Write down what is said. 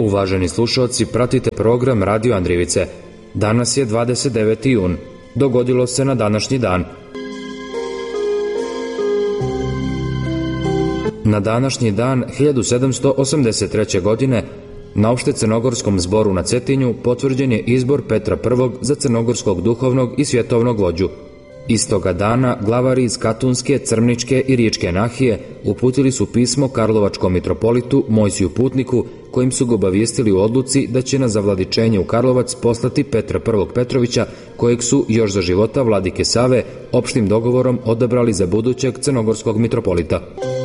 Uvaženi slušalci, pratite program Radio Andrijevice. Danas je 29. jun. Dogodilo se na današnji dan. Na današnji dan 1783. godine na opšte-crnogorskom zboru na Cetinju potvrđen je izbor Petra I za crnogorskog duhovnog i svjetovnog vođu. Istoga dana glavari iz Katunske, Crmničke i Riječke nahije uputili su pismo karlovačkom mitropolitu Mojsiju Putniku, kojim su ga obavijestili u odluci da će na zavladičenje u Karlovac poslati Petra I Petrovića, kojeg su još za života vladike Save opštim dogovorom odabrali za budućeg crnogorskog mitropolita.